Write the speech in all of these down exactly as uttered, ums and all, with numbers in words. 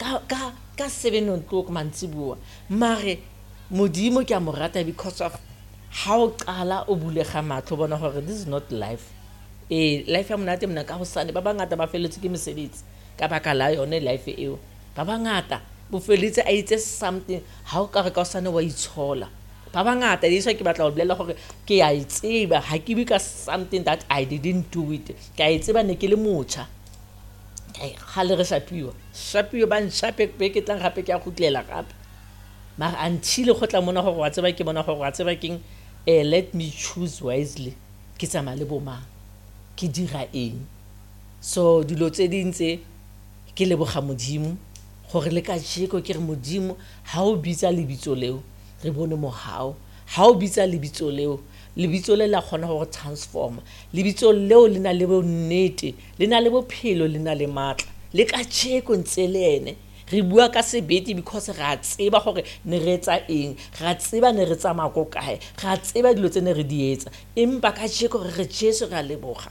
ka ka ka seven o'clock mantsiboa mare modimo ke a mo rata because of how qala o bulega matlo bona gore this is not life eh life ya monate mona ka go sane ba bangata ba feletse ke mesebetsi ka baka la yone life eo ba bangata bo feletse a itse something how ka re ka sane wa itshola ba bangata di sa ke batla go bolela gore ke a itseba ha ke bika something that I didn't do it ke a itseba ne ke le motsha ai ga le re shapiwa shapiwa ba nshape be ke tlang gape ke a gutlela gape mara until go tla mona gore wa tseba ke bona gore wa tseba keng eh let me choose wisely ke tsama le boma ke dira eng so dilo tse dintse ke leboga modimo gore le ka jeko ke re modimo ha o bitsa lebitso leo re bone mo hao ha o bitsa lebitso leo lebitso le la khona go transform lebitso leo le na le bo nnete le na le bophelo le na le matla le ka jeko ntse le ene re bua ka sebeti because ra tseba gore ne re etsa eng ra tseba ne re tsamaya go kae ra tseba dilo tse ne re di etsa empa ka jeko re Jesu ga leboga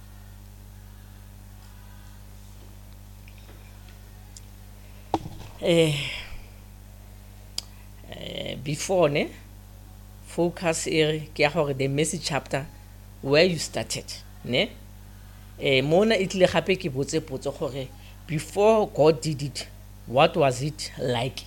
eh before ne focus ere ke ya gore the message chapter where you started ne eh mona itle gape ke botse potso gore before God did it what was it like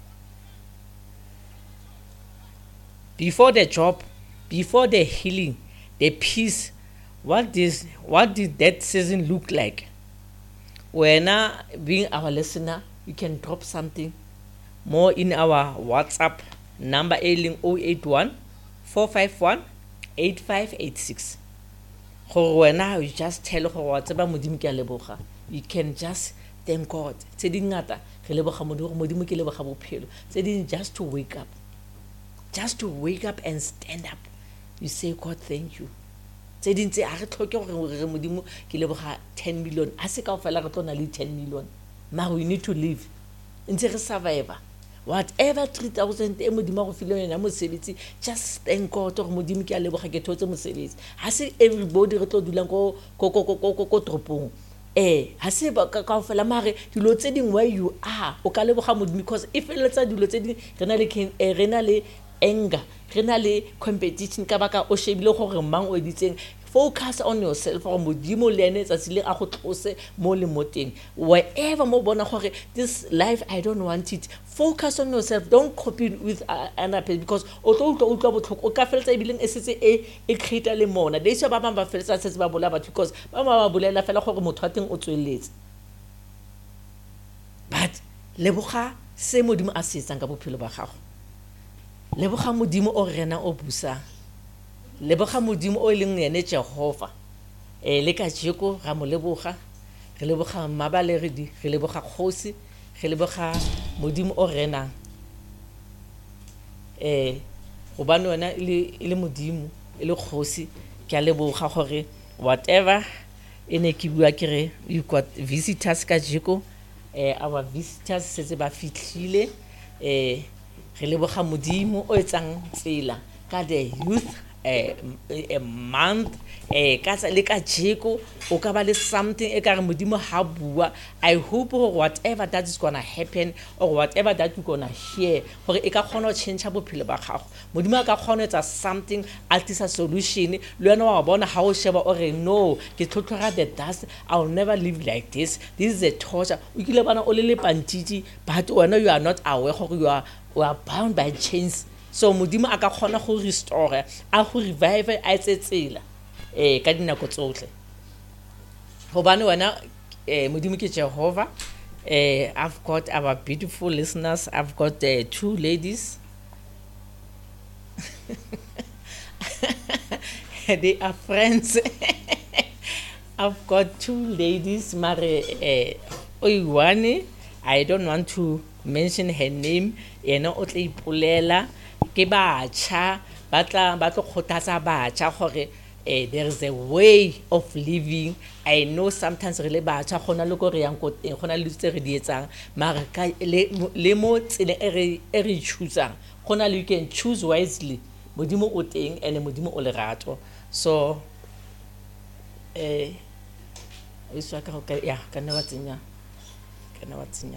before the job before the healing the peace what is what did that season look like when uh, being our listener you can drop something more in our WhatsApp number ailing zero eight one four five one eight five eight six go wena you just tell go wa tseba modimo ke a leboga you can just thank God tse dingata re leboga modimo modimo ke leboga bophelo tse ding just to wake up just to wake up and stand up you say God thank you tse ding tse a re tlhoke gore re modimo ke leboga ten million a se ka o fela re tlona le ten million ma we need to live ntse re survive whatever three thousand e modimo go file yona mo sebetsi just thank God gore modimo ke a leboga ke thotse mo sebetsi ha se everybody re tlo dulang go go go go go tropong eh ha se ba ka ka fela mare dilo tse ding where you are o ka leboga modimo because if letsa dilo tse ding rena le rena le anger rena le competition ka baka o shebile gore mang o editseng focus on yourself for modimo le ene tsa sile a go tlose mo le moteng wherever mo bona gore this life I don't want it focus on yourself don't copy with uh, another person because o tlo tlo tlo botlhoko o ka feletsa ibileng e setse e e create le mona they se ba bang ba feletsa setse ba bola batho because ba ba ba bolela fela gore motho a teng o tsweletse but leboga se modimo a se tsang ka bophelo ba gago leboga modimo o rena o busa leboga modimo o leng ene Jehova eh le ka jeko ga mo leboga re leboga mabale re di re leboga kgosi re leboga modimo o rena eh go bana wena ile ile modimo ile kgosi ke a leboga gore whatever ene ke bua ke re you got visitors ka jeko eh our visitors se ba fitlhile eh re leboga modimo o etsang tsela ka the youth a a month eh ka tsa le ka jeko o ka ba le something e ka re modimo ha bua I hope whatever that is going to happen or whatever that you going to hear gore e ka khona change bophelo ba gago modimo ka khona etsa something altisa solution le wena wa bona ha o sheba o re no ke tlhotlhora the dust I will never live like this this is a torture o kile bana o le le pantiti but wena you are not aware gore you are you are bound by chains so modimo a ka khona go restore a go revive a tsetsela eh ka dinako tsotle go bana wena eh modimo ke Jehova eh I've got our beautiful listeners I've got uh, two ladies they are friends I've got two ladies mare eh oiwane I don't want to mention her name ena o tla ipolela ke bacha batla batlo khotatsa bacha gore eh there is a way of living I know sometimes re le bacha gona le go re yang go teng gona le tse re di etsang mara ka le mo tsele e re e re choosang gona le you can choose wisely modimo o teng ene modimo o le rato so eh iswa ka ya kana wa tsenya kana wa tsenya